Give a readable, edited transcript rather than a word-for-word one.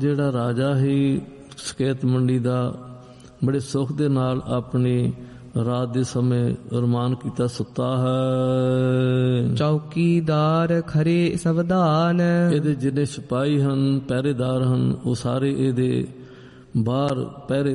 ਜਿਹੜਾ ਰਾਜਾ ਹੀ ਸਕੇਤ ਮੰਡੀ ਦਾ ਬੜੇ ਸੁੱਖ ਦੇ ਨਾਲ ਆਪਣੀ ਰਾਤ ਦੇ ਸਮੇਂ ਰਮਾਨ ਕੀਤਾ ਸੁੱਤਾ ਹੈ। ਚੌਕੀਦਾਰ ਖਰੇ ਸਵਧਾਨ, ਇਹਦੇ ਜਿੰਨੇ ਸਿਪਾਹੀ ਹਨ, ਪਹਿਰੇਦਾਰ ਹਨ, ਉਹ ਸਾਰੇ ਇਹਦੇ ਬਾਹਰ ਪਹਿਰੇ